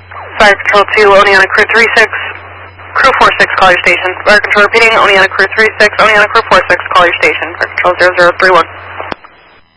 Fire Control 2, Oneonta Crew 36, Crew 46, call your station. Fire Control repeating, Oneonta Crew 36, Oneonta Crew 46, call your station. Fire Control 0031.